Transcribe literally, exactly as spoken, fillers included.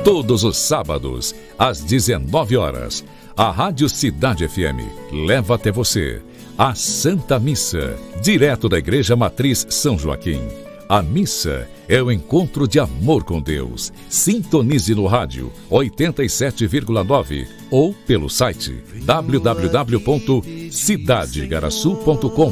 Todos os sábados, às dezenove horas, a Rádio Cidade F M leva até você a Santa Missa, direto da Igreja Matriz São Joaquim. A missa é o encontro de amor com Deus. Sintonize no rádio oitenta e sete vírgula nove ou pelo site w w w ponto cidade igaraçu ponto com.